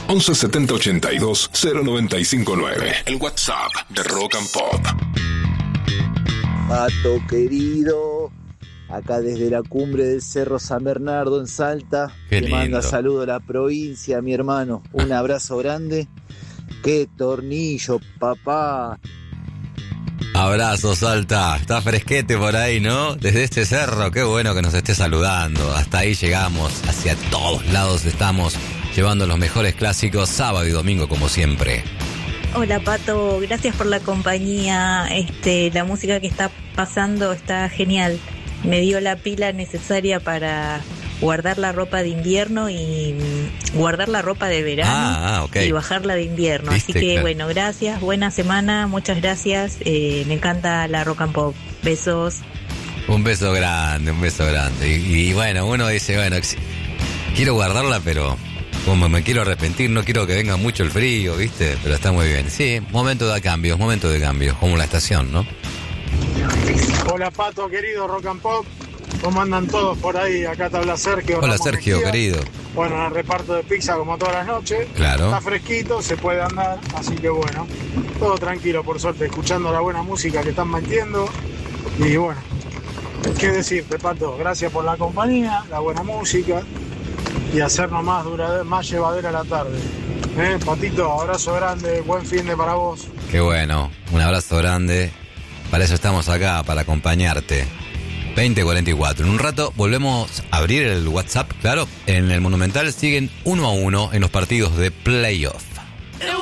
11 70 82 0959. El WhatsApp de Rock and Pop. Pato querido, acá desde la cumbre del Cerro San Bernardo en Salta. Qué Te manda lindo. saludo a la provincia, mi hermano. Un abrazo grande. ¡Qué tornillo, papá! Abrazo, Salta. Está fresquete por ahí, ¿no? Desde este cerro, qué bueno que nos esté saludando. Hasta ahí llegamos, hacia todos lados estamos llevando los mejores clásicos sábado y domingo como siempre. Hola Pato, gracias por la compañía. La música que está pasando está genial. Me dio la pila necesaria para guardar la ropa de invierno y guardar la ropa de verano ok. y bajarla de invierno. ¿Viste? Así que Claro. bueno, gracias, buena semana, muchas gracias. Me encanta la rock and pop. Besos. Un beso grande, un beso grande. Y bueno, uno dice, bueno, quiero guardarla, pero como me quiero arrepentir, no quiero que venga mucho el frío, ¿viste? Pero está muy bien. Sí, momento de cambios, como la estación, ¿no? Hola Pato, querido Rock and Pop. ¿Cómo andan todos por ahí? Acá te habla Sergio. Hola Ramos Sergio, Mejía. querido. Bueno, en el reparto de pizza como todas las noches. Claro. Está fresquito, se puede andar, así que bueno, todo tranquilo por suerte, escuchando la buena música que están metiendo. Y bueno, qué decirte Pato, gracias por la compañía, la buena música y hacernos más llevadera la tarde. Patito, abrazo grande, buen fin de para vos. Qué bueno, un abrazo grande. Para eso estamos acá, para acompañarte. 20:44. En un rato volvemos a abrir el WhatsApp, claro. En el Monumental siguen 1-1 en los partidos de playoff.